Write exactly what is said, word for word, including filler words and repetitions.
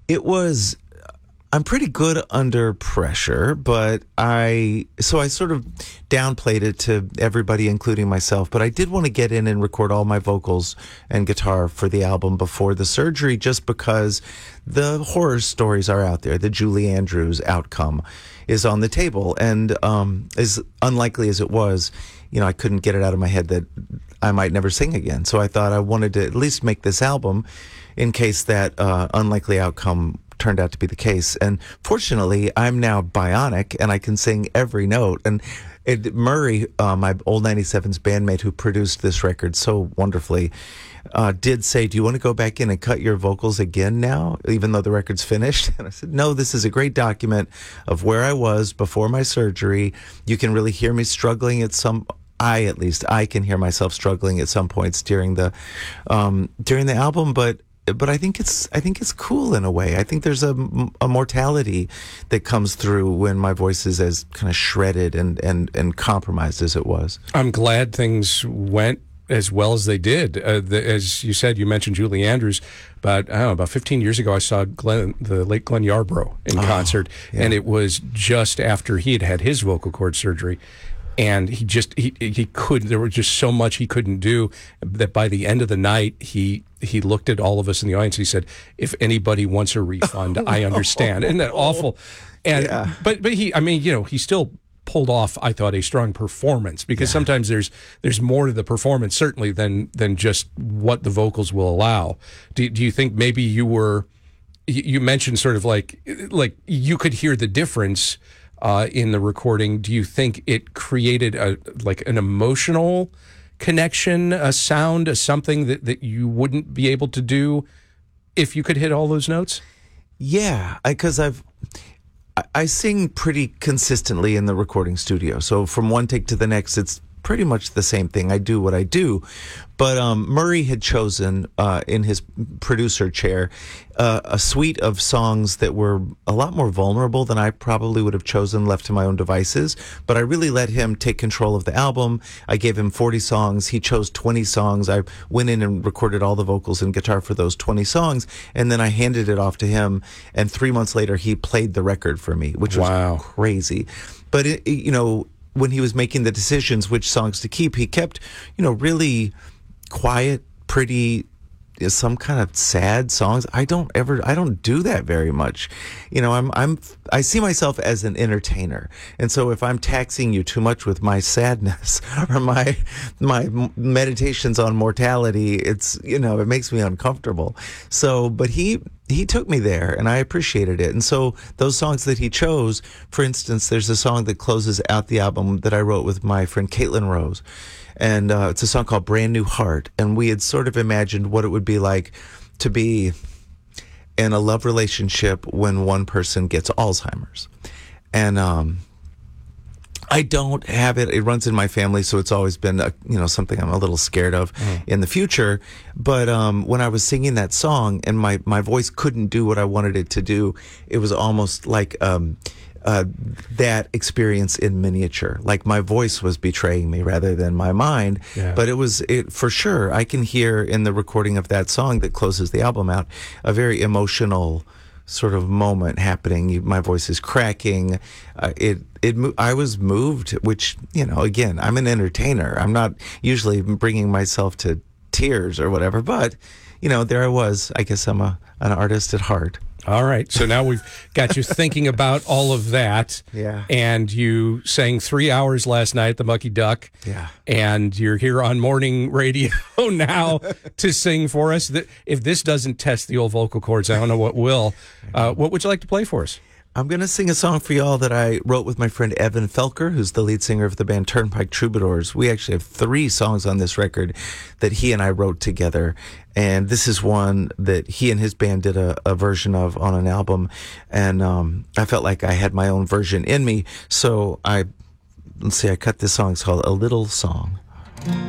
It was, I'm pretty good under pressure, but I, so I sort of downplayed it to everybody, including myself, but I did want to get in and record all my vocals and guitar for the album before the surgery, just because the horror stories are out there. The Julie Andrews outcome is on the table, and um, as unlikely as it was, you know, I couldn't get it out of my head that I might never sing again. So I thought I wanted to at least make this album in case that uh, unlikely outcome turned out to be the case. And fortunately, I'm now bionic and I can sing every note. And it, Murray, uh, my old ninety-sevens bandmate who produced this record so wonderfully, uh, did say, do you want to go back in and cut your vocals again now, even though the record's finished? And I said, no, this is a great document of where I was before my surgery. You can really hear me struggling at some, I at least, I can hear myself struggling at some points during the, um, during the album, but But I think it's I think it's cool in a way. I think there's a, a mortality that comes through when my voice is as kind of shredded and, and, and compromised as it was. I'm glad things went as well as they did. Uh, the, as you said, you mentioned Julie Andrews, but I don't know, about fifteen years ago, I saw Glenn, the late Glenn Yarbrough in oh, concert, yeah. and it was just after he had had his vocal cord surgery. And he just, he he couldn't, there was just so much he couldn't do that by the end of the night, he he looked at all of us in the audience. He said, if anybody wants a refund, I understand. Isn't that awful? And, yeah. but, but he, I mean, you know, he still pulled off, I thought, a strong performance, because yeah. sometimes there's there's more to the performance, certainly, than than just what the vocals will allow. Do, do you think maybe you were, you mentioned sort of like, like you could hear the difference Uh, in the recording. Do you think it created a like an emotional connection, a sound, a something that, that you wouldn't be able to do if you could hit all those notes? Yeah, because I've I, I sing pretty consistently in the recording studio. So from one take to the next, it's pretty much the same thing. I do what I do. But um, Murray had chosen uh, in his producer chair uh, a suite of songs that were a lot more vulnerable than I probably would have chosen left to my own devices. But I really let him take control of the album. I gave him forty songs. He chose twenty songs. I went in and recorded all the vocals and guitar for those twenty songs. And then I handed it off to him. And three months later, he played the record for me, which was wow. crazy. But, it, you know, when he was making the decisions which songs to keep, he kept, you know, really quiet, pretty, some kind of sad songs. I don't ever, I don't do that very much. You know, I'm, I'm, I see myself as an entertainer. And so if I'm taxing you too much with my sadness or my, my meditations on mortality, it's, you know, it makes me uncomfortable. So, but he, he took me there and I appreciated it. And so those songs that he chose, for instance, there's a song that closes out the album that I wrote with my friend Caitlin Rose. And uh, it's a song called Brand New Heart. And we had sort of imagined what it would be like to be in a love relationship when one person gets Alzheimer's. And um, I don't have it. It runs in my family, so it's always been a, you know, something I'm a little scared of mm. in the future. But um, when I was singing that song and my, my voice couldn't do what I wanted it to do, it was almost like um, uh, that experience in miniature. Like my voice was betraying me rather than my mind. Yeah. But it was, it, for sure, I can hear in the recording of that song that closes the album out a very emotional sort of moment happening. You, my voice is cracking. Uh, it, it, I was moved, which, you know, again, I'm an entertainer. I'm not usually bringing myself to tears or whatever, but, you know, there I was. I guess I'm a, an artist at heart. All right. So now we've got you thinking about all of that. Yeah. And you sang three hours last night at the Mucky Duck. Yeah. And you're here on morning radio now to sing for us. If this doesn't test the old vocal cords, I don't know what will. Uh, what would you like to play for us? I'm going to sing a song for y'all that I wrote with my friend Evan Felker, who's the lead singer of the band Turnpike Troubadours. We actually have three songs on this record that he and I wrote together. And this is one that he and his band did a, a version of on an album. And um, I felt like I had my own version in me. So I, let's see, I cut this song. It's called A Little Song.